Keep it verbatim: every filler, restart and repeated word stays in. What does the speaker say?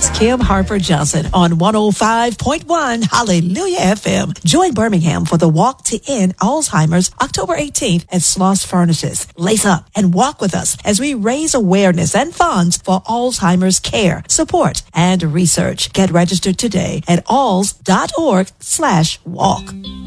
It's Kim Harper Johnson on one oh five point one Hallelujah F M. Join Birmingham for the Walk to End Alzheimer's October eighteenth at Sloss Furnaces. Lace up and walk with us as we raise awareness and funds for Alzheimer's care, support, and research. Get registered today at alz dot org slash walk.